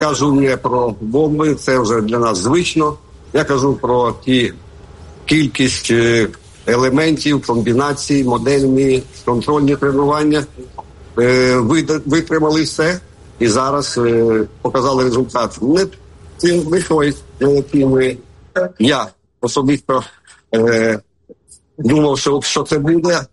кажу не про бомби, це вже для нас звично. Я кажу про ті кількість елементів, комбінацій, модельні, контрольні тренування. Витримали все і зараз показали результат. Не той, який я особисто думав, що це буде,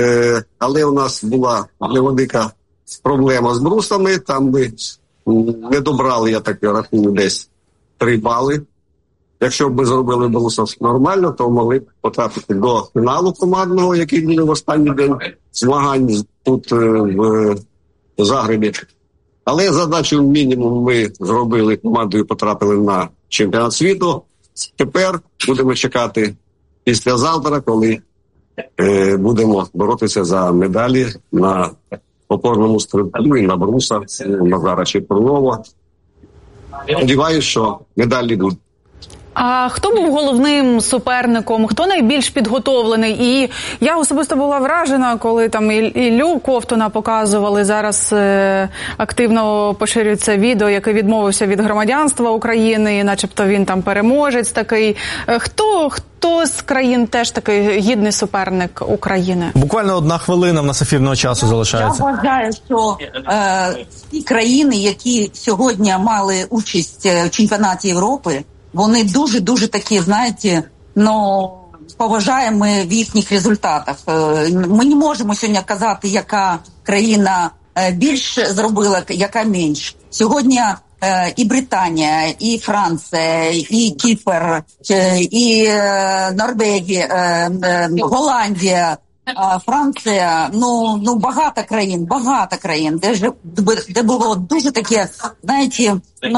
але у нас була невелика проблема з брусами, там ми не добрали, я так рахую, десь 3 бали. Якщо б ми зробили брусов нормально, то могли б потрапити до фіналу командного, який буде в останній день змагань тут в Загребі. Але задачу мінімум ми зробили командою, потрапили на чемпіонат світу. Тепер будемо чекати післязавтра, коли будемо боротися за медалі на опорному стрибку і на брусах Назара Чепурнова. Сподіваюсь, що медалі будуть. А хто був головним суперником? Хто найбільш підготовлений? І я особисто була вражена, коли там Іллю Ковтуна показували. Зараз активно поширюється відео, який відмовився від громадянства України, і начебто він там переможець такий. Хто з країн теж такий гідний суперник України? Буквально 1 хвилина в нас ефірного часу залишається. Я вважаю, що ті країни, які сьогодні мали участь в чемпіонаті Європи, вони дуже такі, знаєте, поважаємо в їхніх результатах. Ми не можемо сьогодні казати, яка країна більш зробила, яка менш. Сьогодні і Британія, і Франція, і Кіпр, і Норвегія, Голландія, Франція, багато країн, де було дуже таке, знаєте,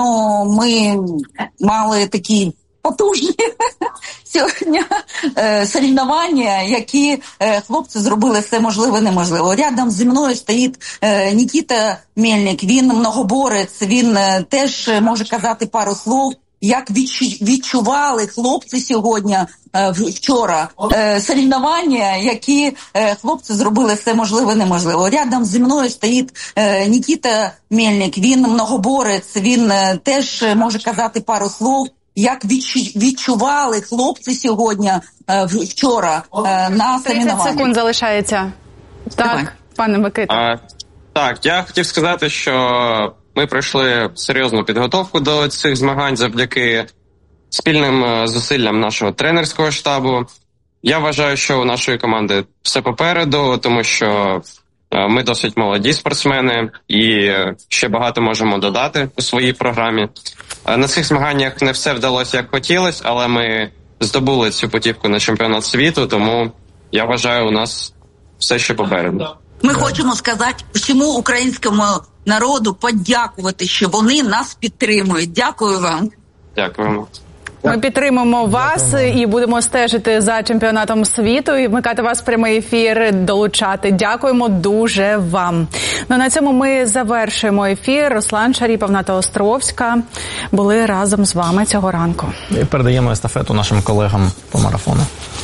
ми мали такі потужні сьогодні соревнування, які хлопці зробили все можливе і неможливе. Рядом зі мною стоїть Нікіта Мельник, він многоборець, він теж може казати пару слов, як відчували хлопці сьогодні, вчора, соревновання, які хлопці зробили все можливе і неможливе. Рядом зі мною стоїть Нікіта Мельник, він многоборець, він теж може казати пару слов, як відчували хлопці сьогодні, вчора, на соревнованні. 30 секунд залишається. Так, пане Микита. Так, я хотів сказати, що ми пройшли серйозну підготовку до цих змагань завдяки спільним зусиллям нашого тренерського штабу. Я вважаю, що у нашої команди все попереду, тому що ми досить молоді спортсмени і ще багато можемо додати у своїй програмі. На цих змаганнях не все вдалося, як хотілося, але ми здобули цю путівку на чемпіонат світу, тому я вважаю, у нас все ще попереду. Ми хочемо сказати всьому українському народу, подякувати, що вони нас підтримують. Дякую вам. Дякуємо. Ми підтримуємо вас і будемо стежити за чемпіонатом світу і вмикати вас в прямий ефір, долучати. Дякуємо дуже вам. На цьому ми завершуємо ефір. Руслан Шаріпов, Ната Островська були разом з вами цього ранку. І передаємо естафету нашим колегам по марафону.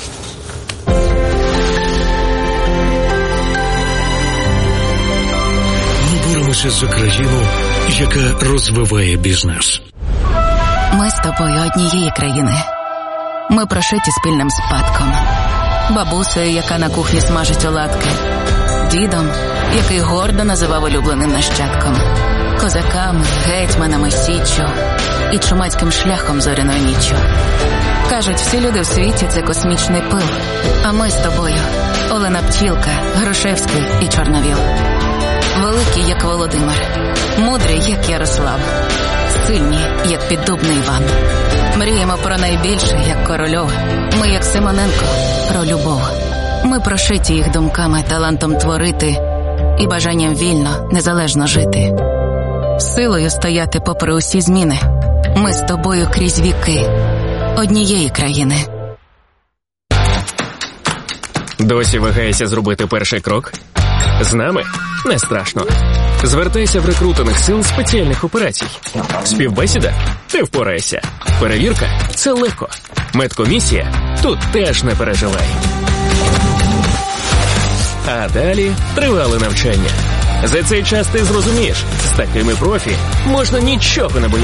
Ми боремося за країну, яка розвиває бізнес. Ми з тобою однієї країни. Ми прошиті спільним спадком. Бабусею, яка на кухні смажить оладки. Дідом, який гордо називав улюбленим нащадком. Козаками, гетьманами, січчю і чумацьким шляхом зоряною ніччю. Кажуть, всі люди в світі – це космічний пил. А ми з тобою – Олена Пчілка, Грушевський і Чорновіл. Великий, як Володимир. Мудрий, як Ярослав. Сильні, як піддубний Іван. Мріємо про найбільше, як Корольов. Ми, як Симоненко, про любов. Ми прошиті їх думками, талантом творити і бажанням вільно, незалежно жити. Силою стояти попри усі зміни. Ми з тобою крізь віки. Однієї країни. Досі вагаєшся зробити перший крок? З нами не страшно. Звертайся в рекрутинг сил спеціальних операцій. Співбесіда? Ти впораєшся. Перевірка? Це легко. Медкомісія? Тут теж не переживай. А далі тривале навчання. За цей час ти зрозумієш, з такими профі можна нічого не боятися.